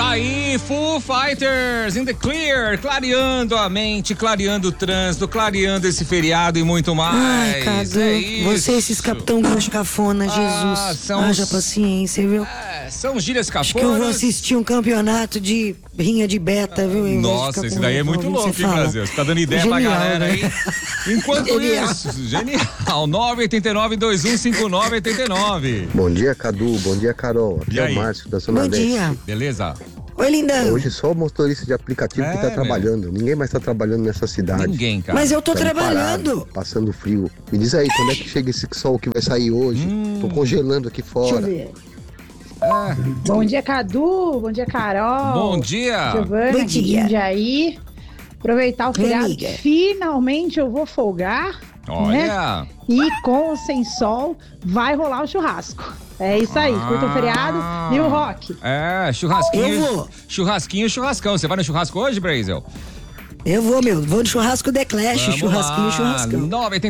Tá aí, Foo Fighters in the Clear, clareando a mente, clareando o trânsito, clareando esse feriado e muito mais. Ai, Cadu, você, esses capitão gosto cafona, Jesus. Haja paciência, viu? São gírias cafonas. Acho que eu vou assistir um campeonato de rinha de beta, viu? Nossa, esse daí é muito louco, hein, Brasil? Você tá dando ideia pra galera aí. Enquanto isso, genial, 989-2159-89. Bom dia, Cadu, bom dia, Carol. Aqui é o Márcio da Zona Leste. Bom dia. Beleza? Oi, lindão. Hoje só o motorista de aplicativo que tá trabalhando. Ninguém mais tá trabalhando nessa cidade. Ninguém, cara. Mas eu tô trabalhando. Parado, passando frio. Me diz aí, quando é que chega esse sol que vai sair hoje? Tô congelando aqui fora. Deixa eu ver. Bom dia, Cadu. Bom dia, Carol. Bom dia. Giovana, Bom dia. Jundiaí. Aproveitar o feriado. amiga. Finalmente eu vou folgar. Olha. Né? E com ou sem sol, vai rolar o churrasco. É isso aí. Curta o feriado e o rock. Churrasquinho. Eu vou. Churrasquinho, churrascão. Você vai no churrasco hoje, Brazel? Eu vou, vou no churrasco The Clash, Vamos churrasquinho, lá. churrascão.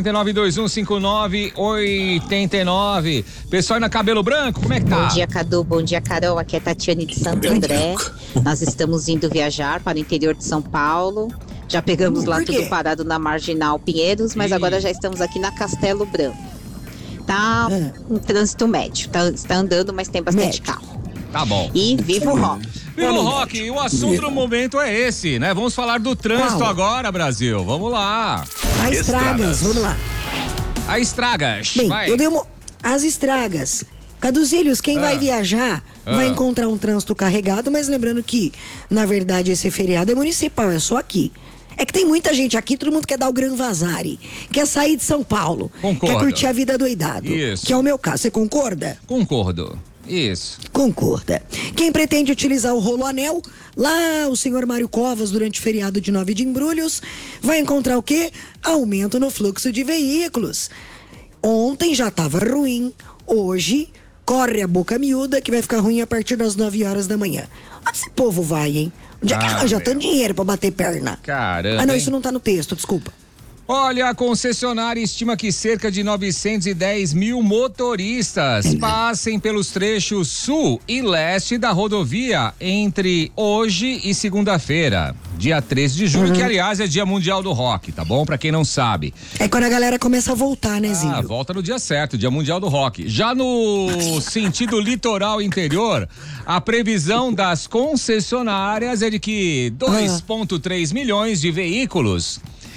989-2159-89. Pessoal aí na Cabelo Branco, como é que tá? Bom dia, Cadu. Bom dia, Carol. Aqui é Tatiane de Santo André. Nós estamos indo viajar para o interior de São Paulo. Já pegamos lá Por quê? tudo parado na Marginal Pinheiros, mas agora já estamos aqui na Castelo Branco. Tá um trânsito médio. Está andando, mas tem bastante Médio. carro. Tá bom. E viva o rock! Viva o rock, e o assunto do momento é esse, né? Vamos falar do trânsito Qual? agora, Brasil. Vamos lá. As estragas, vamos lá. A estragas. Bem, vai. eu dei as estragas. Caduzílios, quem vai viajar vai encontrar um trânsito carregado, mas lembrando que, na verdade, esse feriado é municipal, é só aqui. É que tem muita gente aqui, todo mundo quer dar o Gran Vazare, quer sair de São Paulo, Concordo. quer curtir a vida doidado. Isso. Que é o meu caso, você concorda? Concordo. Isso. Concorda. Quem pretende utilizar o Rolo-Anel, lá o senhor Mário Covas, durante o feriado de 9 de Embrulhos, vai encontrar o quê? Aumento no fluxo de veículos. Ontem já estava ruim, hoje corre a boca miúda que vai ficar ruim a partir das 9 horas da manhã. Onde esse povo vai, hein? Onde é que arranja tanto dinheiro pra bater perna? Caramba. Ah, não, hein? isso não tá no texto, desculpa. Olha, a concessionária estima que cerca de 910 mil motoristas passem pelos trechos sul e leste da rodovia entre hoje e segunda-feira, dia 13 de julho, que aliás é dia mundial do rock, tá bom? Pra quem não sabe. É quando a galera começa a voltar, né, Zinho? Volta no dia certo, dia mundial do rock. Já no sentido litoral interior, a previsão das concessionárias é de que 2,3 milhões de veículos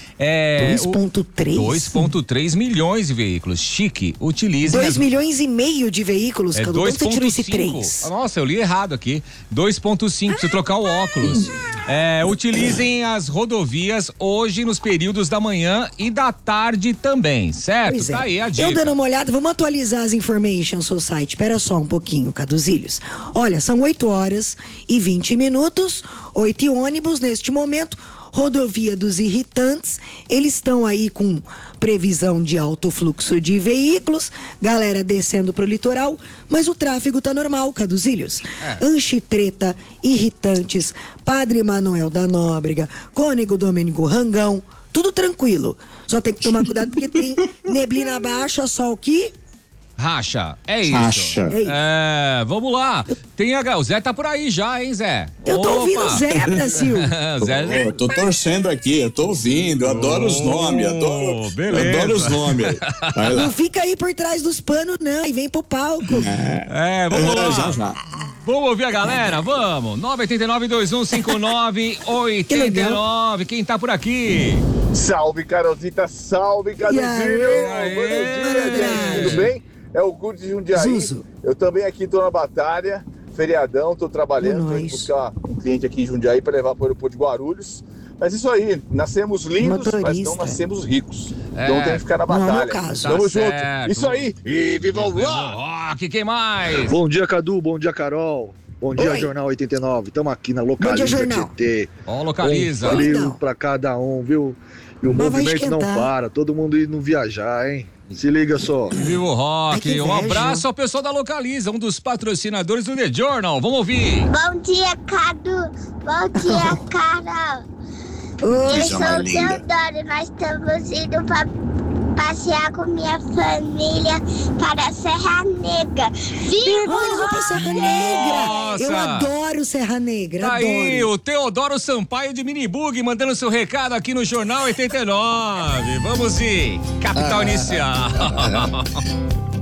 2,3? 2,3 milhões de veículos. Chique, utilizem. 2 milhões e meio de veículos, Cadu. Onde você tirou esse 2,5. 3? Nossa, eu li errado aqui. 2,5, se trocar o óculos. Utilizem as rodovias hoje nos períodos da manhã e da tarde também, certo? Pois é. Tá aí a dica. Eu dando uma olhada, vamos atualizar as informations do site. Espera só um pouquinho, Caduzílios. Olha, são 8 horas e 20 minutos, 8 ônibus neste momento. Rodovia dos Irritantes, eles estão aí com previsão de alto fluxo de veículos, galera descendo pro litoral, mas o tráfego tá normal, Caduzílios. Anchitreta, Irritantes, Padre Manuel da Nóbrega, Cônego Domênico Rangão, tudo tranquilo. Só tem que tomar cuidado porque tem neblina baixa, sol aqui. Racha, é isso. Racha. Vamos lá. O Zé tá por aí já, hein, Zé? Eu tô ouvindo o Zé, Brasil. Zé. Eu tô torcendo aqui, eu tô ouvindo, eu adoro os nomes, beleza. adoro os nomes. Vai lá. Não fica aí por trás dos panos, não, e vem pro palco. Vamos lá. Já. Vamos ouvir a galera? Vamos. 989-2159-89. Quem tá por aqui? Salve, Carolzita, salve, Caduzinho! Bom dia, gente, tudo bem? É o Curtis de Jundiaí. Zuzu. Eu também aqui tô na batalha, feriadão, tô trabalhando, tô indo Nós. buscar um cliente aqui em Jundiaí para levar para o aeroporto de Guarulhos. Mas isso aí, nascemos lindos, mas Motorista. não nascemos ricos. Então tem que ficar na Não é o batalha. meu caso. Tá Tamo certo. junto. Isso aí! E viva o rock! Rock, quem mais? Bom dia, Cadu. Bom dia, Carol. Bom dia, Oi. Jornal 89. Estamos aqui na Bom dia, Localiza Jornal. Tietê. Ó, localiza. Frio Então. pra cada um, viu? E o Mas vai movimento não esquentar. para. Todo mundo indo viajar, hein? Se liga só. Viva o Ai, rock. que Um inveja. abraço ao pessoal da Localiza, um dos patrocinadores do The Journal. Vamos ouvir. Bom dia, Cadu. Bom dia, Carol. Oi, Eu sou o Teodoro. Nós estamos indo para passear com minha família para a Serra Negra. Viva Olha, vou pra Serra Negra. Nossa. Eu adoro Serra Negra, Tá aí, adoro. o Teodoro Sampaio de Minibug mandando seu recado aqui no Jornal 89. Vamos de Capital Inicial.